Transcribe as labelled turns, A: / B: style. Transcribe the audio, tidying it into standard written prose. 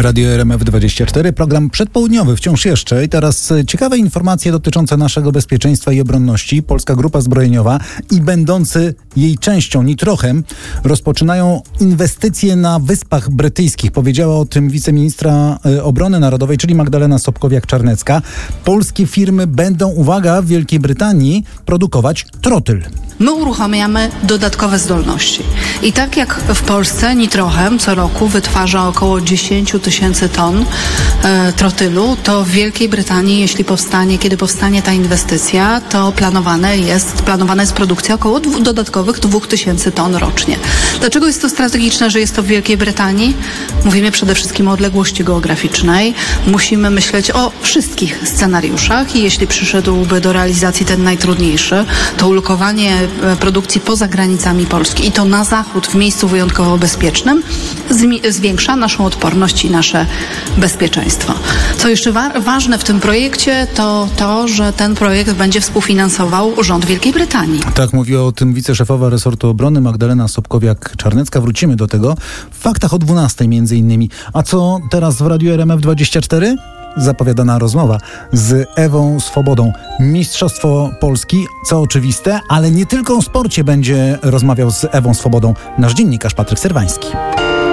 A: Radio RMF24, program przedpołudniowy wciąż jeszcze. I teraz ciekawe informacje dotyczące naszego bezpieczeństwa i obronności. Polska Grupa Zbrojeniowa i będący jej częścią Nitrochem rozpoczynają inwestycje na Wyspach Brytyjskich. Powiedziała o tym wiceministra obrony narodowej, czyli Magdalena Sobkowiak-Czarnecka. Polskie firmy będą, uwaga, w Wielkiej Brytanii produkować trotyl.
B: My uruchamiamy dodatkowe zdolności. I tak jak w Polsce Nitrochem co roku wytwarza około 10 tysięcy ton trotylu, to w Wielkiej Brytanii, kiedy powstanie ta inwestycja, to planowana jest produkcja około dodatkowych 2000 ton rocznie. Dlaczego jest to strategiczne, że jest to w Wielkiej Brytanii? Mówimy przede wszystkim o odległości geograficznej. Musimy myśleć o wszystkich scenariuszach i jeśli przyszedłby do realizacji ten najtrudniejszy, to ulokowanie produkcji poza granicami Polski i to na zachód, w miejscu wyjątkowo bezpiecznym, zwiększa naszą odporność i nasze bezpieczeństwo. Co jeszcze ważne w tym projekcie, to to, że ten projekt będzie współfinansował rząd Wielkiej Brytanii.
A: Tak mówiła o tym wiceszefowa resortu obrony Magdalena Sobkowiak-Czarnecka. Wrócimy do tego w faktach o 12 między innymi. A co teraz w Radiu RMF24? Zapowiadana rozmowa z Ewą Swobodą. Mistrzostwo Polski, co oczywiste, ale nie tylko o sporcie będzie rozmawiał z Ewą Swobodą nasz dziennikarz Patryk Serwański.